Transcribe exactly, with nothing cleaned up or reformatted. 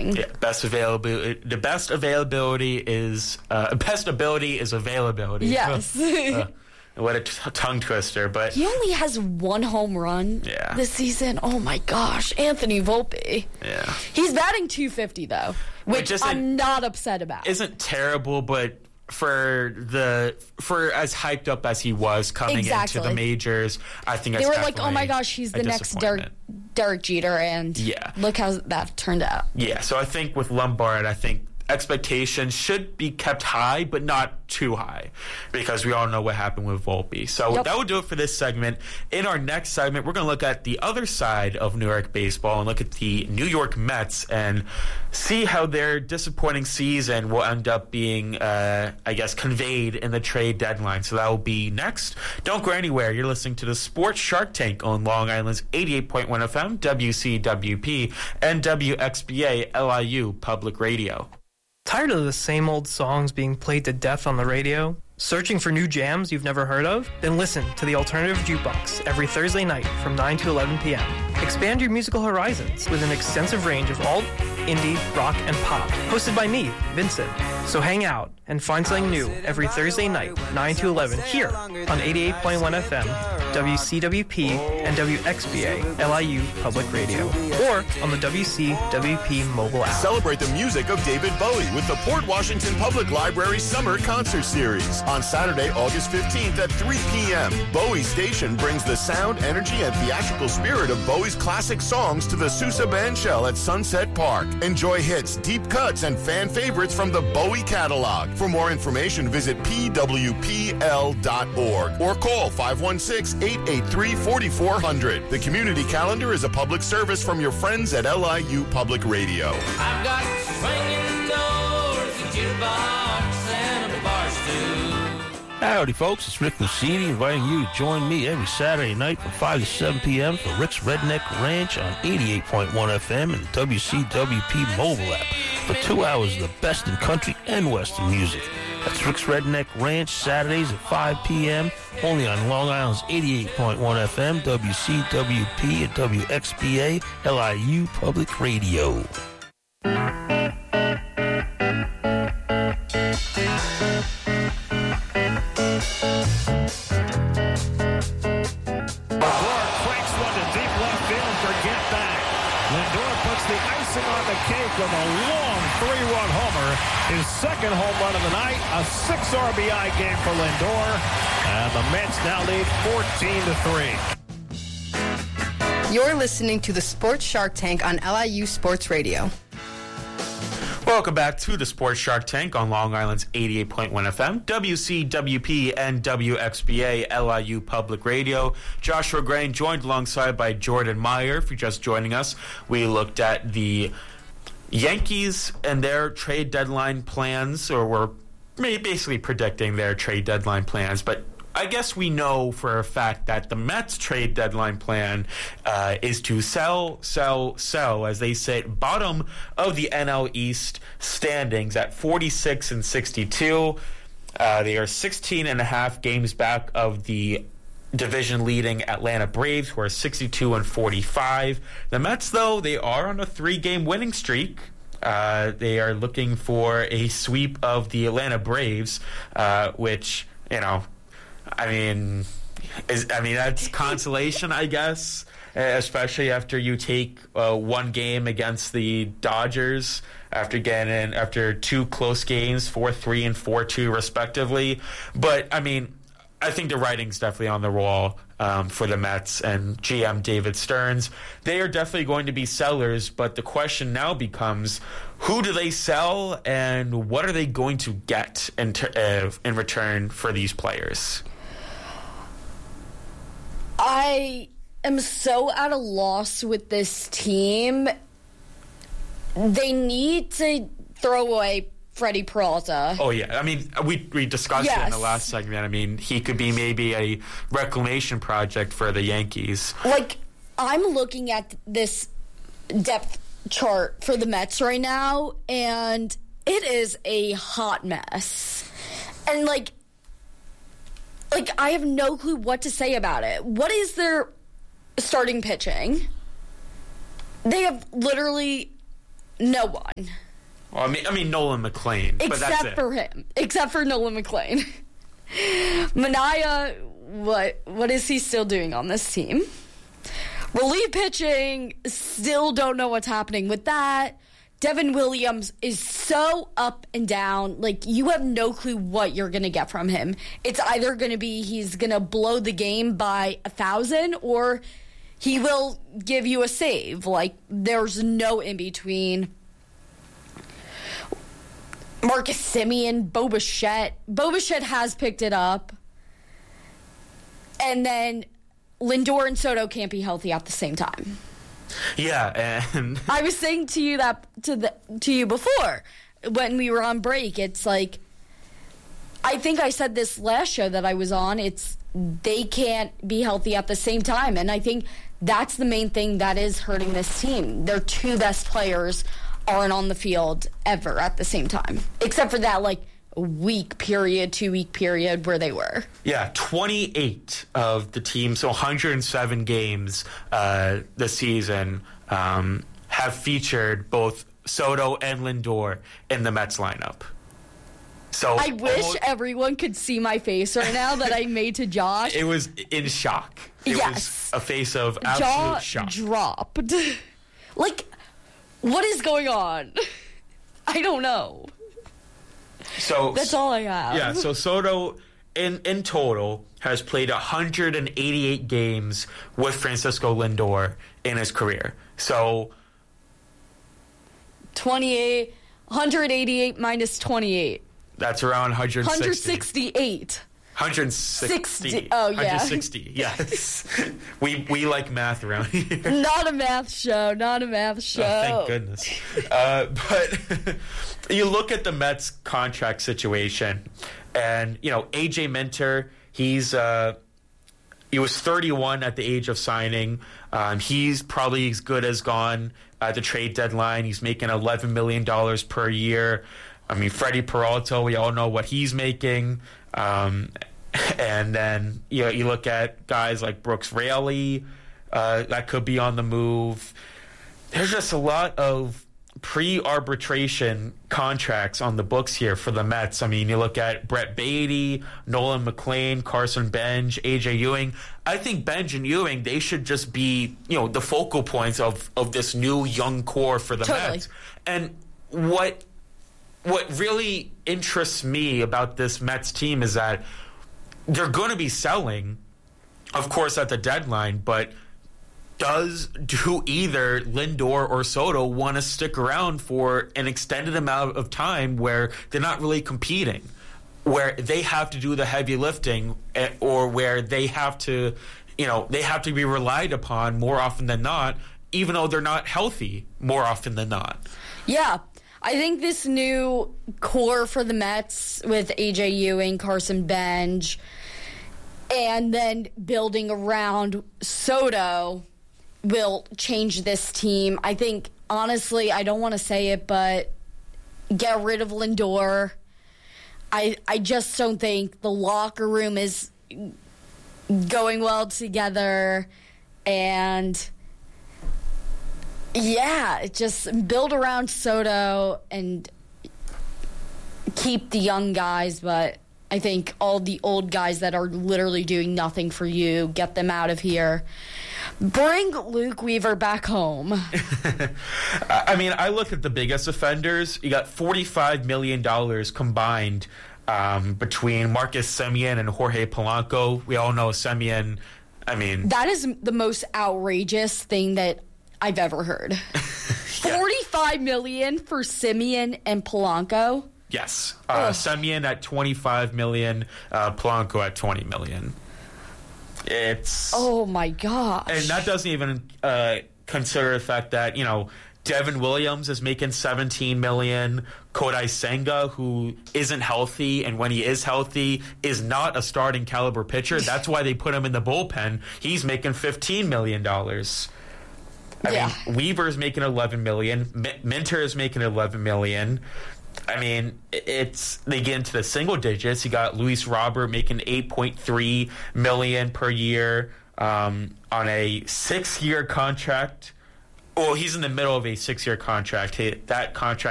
pitching. Yeah, best availability. The best availability is uh, best ability is availability. Yes. uh, what a t- tongue twister, but he only has one home run yeah. this season. Oh my gosh, Anthony Volpe. Yeah, he's batting two fifty though, which, which I'm not upset about. Isn't terrible, but for the for as hyped up as he was coming exactly. into the majors, I think they that's were like, "Oh my gosh, he's the next Derek, Derek Jeter," and yeah. look how that turned out. Yeah, so I think with Lombard, I think expectations should be kept high, but not too high, because we all know what happened with Volpe. So yep. that will do it for this segment. In our next segment, we're going to look at the other side of New York baseball and look at the New York Mets and see how their disappointing season will end up being, uh, I guess, conveyed in the trade deadline. So that will be next. Don't go anywhere. You're listening to the Sports Shark Tank on Long Island's eighty-eight point one F M, W C W P, and W X B A L I U Public Radio. Tired of the same old songs being played to death on the radio? Searching for new jams you've never heard of? Then listen to the Alternative Jukebox every Thursday night from nine to eleven p.m. Expand your musical horizons with an extensive range of alt, indie, rock, and pop. Hosted by me, Vincent. So hang out and find something new every Thursday night, nine to eleven, here on eighty-eight point one F M, W C W P, and W X B A L I U Public Radio, or on the W C W P mobile app. Celebrate the music of David Bowie with the Port Washington Public Library Summer Concert Series. On Saturday, August fifteenth at three p.m., Bowie Station brings the sound, energy, and theatrical spirit of Bowie's classic songs to the Sousa Bandshell at Sunset Park. Enjoy hits, deep cuts, and fan favorites from the Bowie catalog. For more information, visit P W P L dot org or call five one six, eight eight three, four four zero zero. The community calendar is a public service from your friends at L I U Public Radio. I've got swinging doors, a jukebox, and a bar stool. Howdy, folks. It's Rick Lucini inviting you to join me every Saturday night from five to seven p.m. for Rick's Redneck Ranch on eighty-eight point one F M and the W C W P mobile app for two hours of the best in country and western music. That's Rick's Redneck Ranch, Saturdays at five p.m. only on Long Island's eighty-eight point one F M, W C W P, and W X B A L I U Public Radio. On the cake with a long three-run homer, his second home run of the night, a six R B I game for Lindor, and the Mets now lead fourteen to three. You're listening to the Sports Shark Tank on L I U Sports Radio. Welcome back to the Sports Shark Tank on Long Island's eighty-eight point one F M, W C W P, and W X B A L I U Public Radio. Joshua Grain joined alongside by Jordan Meyer. If you're just joining us, we looked at the Yankees and their trade deadline plans, or we're basically predicting their trade deadline plans, but I guess we know for a fact that the Mets trade deadline plan uh, is to sell, sell, sell as they sit bottom of the N L East standings at forty-six and sixty-two. Uh, they are sixteen and a half games back of the division leading Atlanta Braves, who are sixty-two and forty-five. The Mets, though, they are on a three-game winning streak. Uh, they are looking for a sweep of the Atlanta Braves, uh, which, you know, I mean, is I mean that's consolation, I guess, especially after you take uh, one game against the Dodgers after getting after two close games, four three and four two respectively. But I mean, I think the writing's definitely on the wall um, for the Mets and G M David Stearns. They are definitely going to be sellers, but the question now becomes, who do they sell and what are they going to get in, ter- uh, in return for these players? I am so at a loss with this team. They need to throw away Freddie Peralta. Oh, yeah. I mean, we we discussed yes. it in the last segment. I mean, he could be maybe a reclamation project for the Yankees. Like, I'm looking at this depth chart for the Mets right now, and it is a hot mess. And, like, like I have no clue what to say about it. What is their starting pitching? They have literally No one. Well, I mean, I mean Nolan McLean, but that's Except it. for him. Except for Nolan McLean. Manaea, what what is he still doing on this team? Relief pitching, still don't know what's happening with that. Devin Williams is so up and down. Like, you have no clue what you're going to get from him. It's either going to be he's going to blow the game by a thousand, or he will give you a save. Like, there's no in between. Marcus Semien, Bo Bichette. Bo Bichette has picked it up. And then Lindor and Soto can't be healthy at the same time. Yeah, and I was saying to you that to the to you before when we were on break. It's like, I think I said this last show that I was on. It's they can't be healthy at the same time, and I think that's the main thing that is hurting this team. Their two best players aren't on the field ever at the same time, except for that like week period, two week period where they were. yeah, twenty-eight of the team's one hundred seven games uh, this season um, have featured both Soto and Lindor in the Mets lineup. So I wish almost- everyone could see my face right now that I made to Josh. it was in shock. It Yes. was a face of absolute Jaw shock. dropped. Like, what is going on? I don't know. So That's all I have. Yeah, so Soto in in total has played one hundred eighty-eight games with Francisco Lindor in his career. So twenty-eight, one hundred eighty-eight minus twenty-eight. that's around one hundred sixty. one hundred sixty-eight. one hundred sixty. sixty. Oh, yeah. one hundred sixty, yes. we we like math around here. Not a math show. Not a math show. Oh, thank goodness. Uh, but you look at the Mets contract situation, and you know A J Minter, he's uh, he was thirty-one at the age of signing. Um, he's probably as good as gone at the trade deadline. He's making eleven million dollars per year. I mean, Freddie Peralta, we all know what he's making. Um, and then you know, you look at guys like Brooks Raley, uh, that could be on the move. There's just a lot of pre-arbitration contracts on the books here for the Mets. I mean, you look at Brett Beatty, Nolan McLean, Carson Bench, A J Ewing. I think Bench and Ewing, they should just be, you know, the focal points of, of this new young core for the Totally. Mets. And what what really interests me about this Mets team is that they're going to be selling, of course, at the deadline, but does do either Lindor or Soto want to stick around for an extended amount of time where they're not really competing, where they have to do the heavy lifting, or where they have to, you know, they have to be relied upon more often than not, even though they're not healthy more often than not? Yeah. I think this new core for the Mets with A J Ewing, Carson Bench, and then building around Soto will change this team. I think, honestly, I don't want to say it, but get rid of Lindor. I I just don't think the locker room is going well together. And yeah, just build around Soto and keep the young guys, but I think all the old guys that are literally doing nothing for you, get them out of here. Bring Luke Weaver back home. I mean, I look at the biggest offenders. You got forty-five million dollars combined um, between Marcus Semien and Jorge Polanco. We all know Semien, I mean... That is the most outrageous thing that I've ever heard. Yeah. forty-five million dollars for Semien and Polanco? Yes. Uh, Semien at twenty-five million dollars, uh, Polanco at twenty million dollars. It's... Oh, my gosh. And that doesn't even uh, consider the fact that, you know, Devin Williams is making seventeen million dollars. Kodai Senga, who isn't healthy, and when he is healthy, is not a starting caliber pitcher. That's why they put him in the bullpen. He's making fifteen million dollars. I Yeah. mean, Weaver's making eleven million dollars. Minter is making eleven million dollars. I mean, it's they get into the single digits. You got Luis Robert making eight point three million dollars per year um, on a six-year contract. Well, he's in the middle of a six-year contract. He, that contract